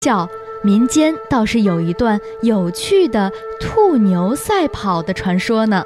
笑，民间倒是有一段有趣的兔牛赛跑的传说呢。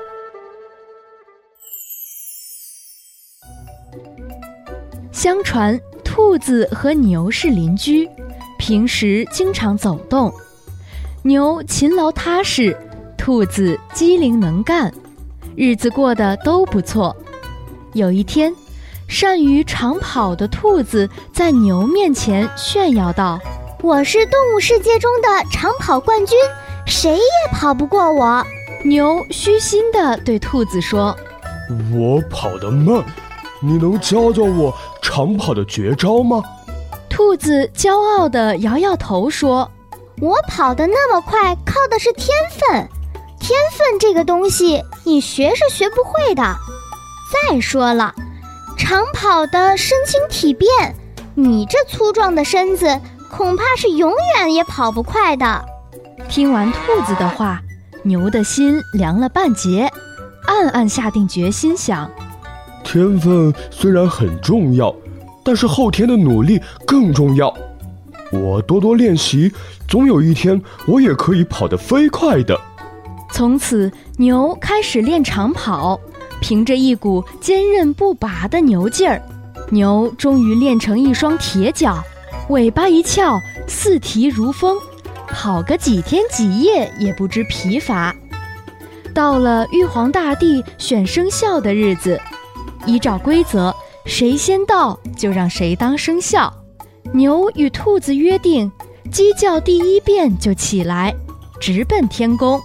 相传兔子和牛是邻居，平时经常走动。牛勤劳踏实，兔子机灵能干，日子过得都不错。有一天，善于长跑的兔子在牛面前炫耀道：“ 我是动物世界中的长跑冠军，谁也跑不过我。” 牛虚心地对兔子说：“ 我跑得慢，你能教教我长跑的绝招吗？” 兔子骄傲地摇摇头说：“ 我跑得那么快，靠的是天分。天分这个东西，你学是学不会的。再说了，长跑的身轻体便，你这粗壮的身子，恐怕是永远也跑不快的。” 听完兔子的话，牛的心凉了半截，暗暗下定决心想： 天分虽然很重要，但是后天的努力更重要。我多多练习，总有一天我也可以跑得飞快的。 从此，牛开始练长跑，凭着一股坚韧不拔的牛劲儿，牛终于练成一双铁脚，尾巴一翘，四蹄如风，跑个几天几夜也不知疲乏。到了玉皇大帝选生肖的日子，依照规则，谁先到就让谁当生肖。牛与兔子约定，鸡叫第一遍就起来，直奔天宫。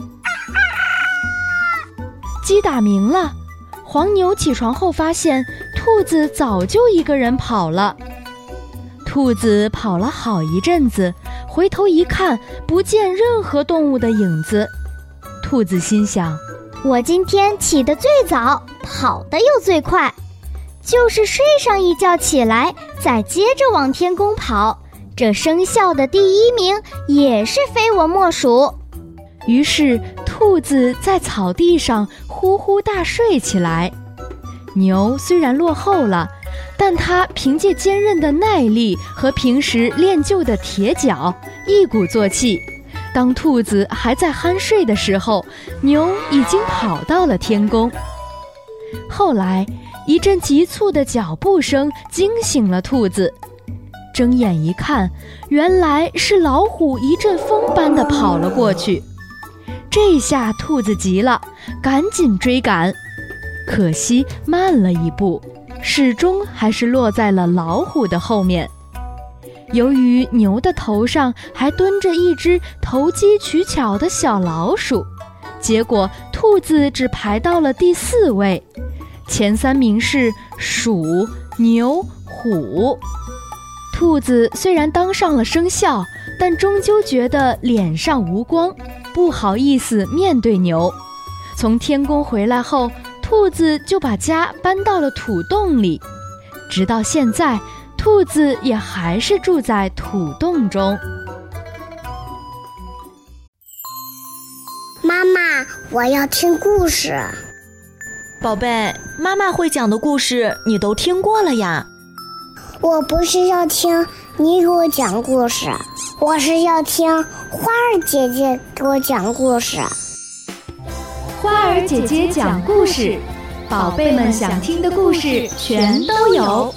鸡打鸣了，黄牛起床后发现兔子早就一个人跑了。兔子跑了好一阵子，回头一看，不见任何动物的影子。兔子心想： 我今天起得最早，跑得又最快，就是睡上一觉起来，再接着往天宫跑，这生肖的第一名也是非我莫属。 于是兔子在草地上呼呼大睡起来。牛虽然落后了，但它凭借坚韧的耐力和平时练就的铁脚，一鼓作气。当兔子还在酣睡的时候，牛已经跑到了天宫。后来，一阵急促的脚步声惊醒了兔子，睁眼一看，原来是老虎一阵风般地跑了过去。这下兔子急了，赶紧追赶，可惜慢了一步，始终还是落在了老虎的后面。由于牛的头上还蹲着一只投机取巧的小老鼠，结果兔子只排到了第4位，前3名是鼠、牛、虎。兔子虽然当上了生肖，但终究觉得脸上无光，不好意思面对牛。从天宫回来后，兔子就把家搬到了土洞里，直到现在，兔子也还是住在土洞中。 妈妈，我要听故事。 宝贝，妈妈会讲的故事你都听过了呀。 我不是要听你给我讲故事，我是要听花儿姐姐给我讲故事。 花儿姐姐讲故事，宝贝们想听的故事全都有。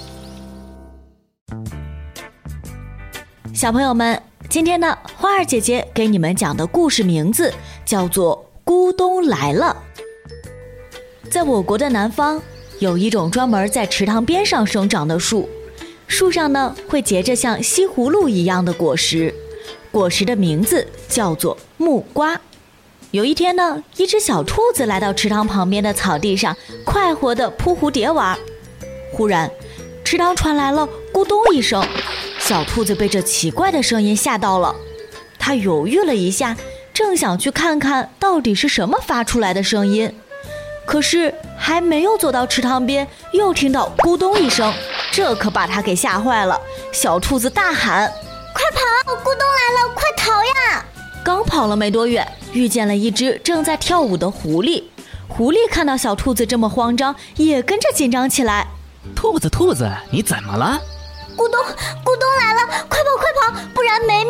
小朋友们，今天呢，花儿姐姐给你们讲的故事名字叫做《咕咚来了》。在我国的南方，有一种专门在池塘边上生长的树，树上呢会结着像西葫芦一样的果实，果实的名字叫做木瓜。有一天呢，一只小兔子来到池塘旁边的草地上，快活地扑蝴蝶玩。忽然，池塘传来了咕咚一声，小兔子被这奇怪的声音吓到了。它犹豫了一下，正想去看看到底是什么发出来的声音，可是还没有走到池塘边，又听到咕咚一声，这可把它给吓坏了。小兔子大喊： 快跑，咕咚来了，快逃呀！ 刚跑了没多远，遇见了一只正在跳舞的狐狸。狐狸看到小兔子这么慌张，也跟着紧张起来。 兔子，你怎么了？ 咕咚来了，快跑，不然然没